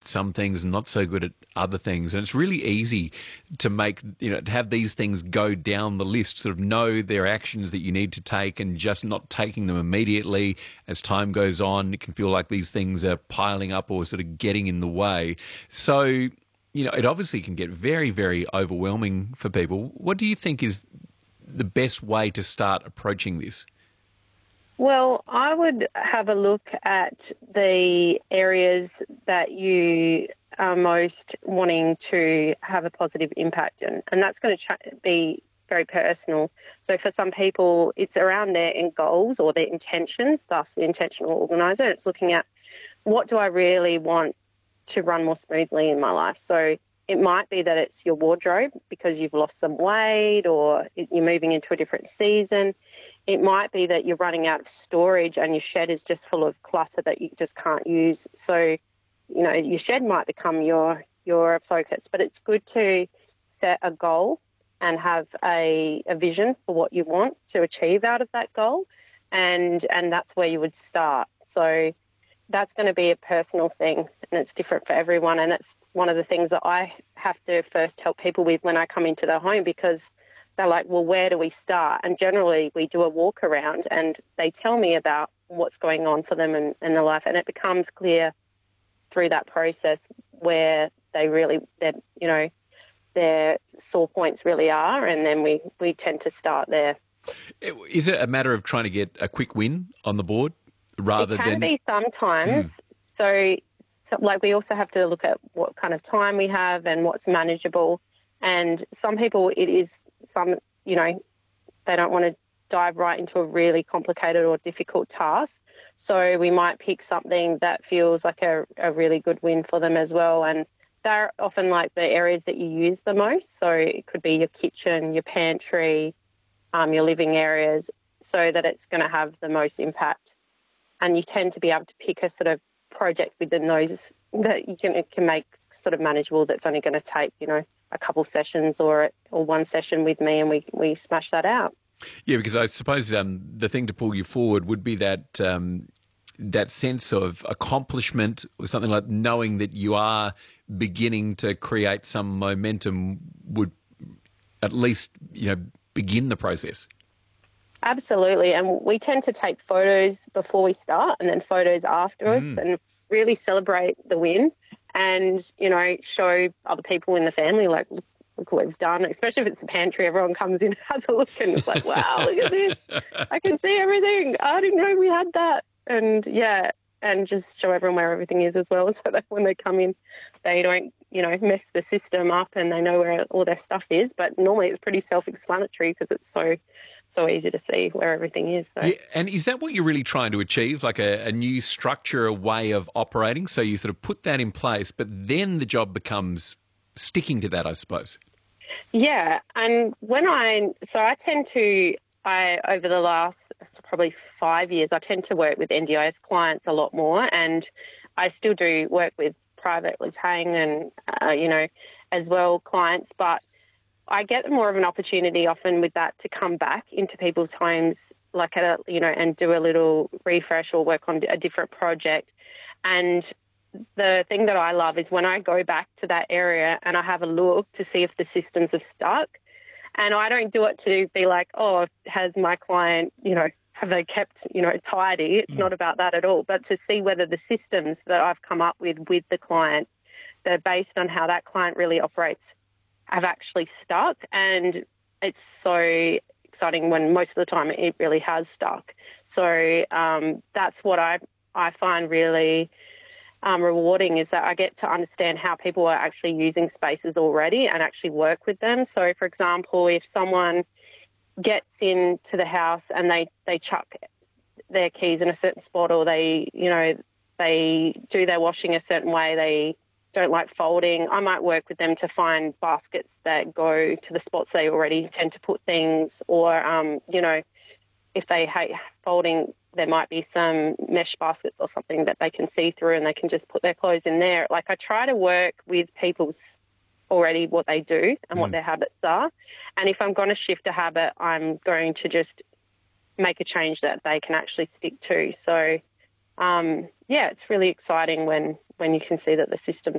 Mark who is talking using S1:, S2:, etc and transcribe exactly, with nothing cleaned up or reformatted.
S1: some things and not so good at other things. And it's really easy to make, you know, to have these things go down the list, sort of know their actions that you need to take and just not taking them immediately. As time goes on, it can feel like these things are piling up or sort of getting in the way. So, you know, it obviously can get very, very overwhelming for people. What do you think is the best way to start approaching this?
S2: Well, I would have a look at the areas that you are most wanting to have a positive impact in, and that's going to ch- be very personal. So for some people, it's around their end goals or their intentions, thus the intentional organiser. It's looking at what do I really want to run more smoothly in my life. So it might be that it's your wardrobe because you've lost some weight or you're moving into a different season. It might be that you're running out of storage and your shed is just full of clutter that you just can't use. So, you know, your shed might become your your focus, but it's good to set a goal and have a, a vision for what you want to achieve out of that goal, and and that's where you would start. So that's going to be a personal thing, and it's different for everyone, and it's one of the things that I have to first help people with when I come into their home, because they're like, well, where do we start? And generally we do a walk around and they tell me about what's going on for them in, in their life, and it becomes clear through that process where they really, you know, their sore points really are, and then we, we tend to start there.
S1: Is it a matter of trying to get a quick win on the board rather than...
S2: It can
S1: than...
S2: be sometimes. Mm. So, so, like, we also have to look at what kind of time we have and what's manageable. And some people, it is some, you know, they don't want to dive right into a really complicated or difficult task. So we might pick something that feels like a, a really good win for them as well. And they're often like the areas that you use the most. So it could be your kitchen, your pantry, um, your living areas, so that it's going to have the most impact. And you tend to be able to pick a sort of project within those that you can it can make sort of manageable, that's only going to take, you know, a couple sessions or or one session with me, and we, we smash that out.
S1: Yeah, because I suppose um, the thing to pull you forward would be that um, that sense of accomplishment, or something like knowing that you are beginning to create some momentum would at least, you know, begin the process.
S2: Absolutely. And we tend to take photos before we start and then photos afterwards, mm. and really celebrate the win and, you know, show other people in the family, like, look, look what we've done, especially if it's the pantry. Everyone comes in and has a look and it's like, wow, look at this. I can see everything. I didn't know we had that. And, yeah, and just show everyone where everything is as well, so that when they come in, they don't, you know, mess the system up and they know where all their stuff is. But normally it's pretty self-explanatory because it's so so easy to see where everything is. So.
S1: Yeah, and is that what you're really trying to achieve, like a, a new structure, a way of operating? So you sort of put that in place, but then the job becomes sticking to that, I suppose.
S2: Yeah, and when I, so I tend to, I over the last probably five years, I tend to work with N D I S clients a lot more, and I still do work with privately paying and, uh, you know, as well clients, but I get more of an opportunity often with that to come back into people's homes, like at a, you know, and do a little refresh or work on a different project. And the thing that I love is when I go back to that area and I have a look to see if the systems have stuck. And I don't do it to be like, oh, has my client, you know, have they kept, you know, tidy? It's mm. not about that at all, but to see whether the systems that I've come up with with the client that are based on how that client really operates have actually stuck. And it's so exciting when most of the time it really has stuck. So um, that's what I I find really um, rewarding, is that I get to understand how people are actually using spaces already and actually work with them. So, for example, if someone gets into the house and they, they chuck their keys in a certain spot, or they, you know, they do their washing a certain way, they don't like folding, I might work with them to find baskets that go to the spots they already tend to put things, or, um, you know, if they hate folding, there might be some mesh baskets or something that they can see through and they can just put their clothes in there. Like, I try to work with people's already what they do and mm. what their habits are. And if I'm going to shift a habit, I'm going to just make a change that they can actually stick to. So, um, yeah, it's really exciting when, when you can see that the system's